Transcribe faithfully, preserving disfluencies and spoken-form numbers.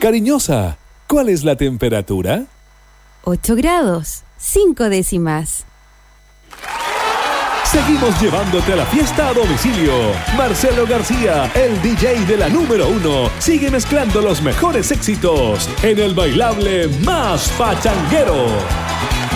Cariñosa, ¿cuál es la temperatura? ocho grados, cinco décimas. Seguimos llevándote a la fiesta a domicilio. Marcelo García, el D J de la número uno, sigue mezclando los mejores éxitos en el bailable más pachanguero.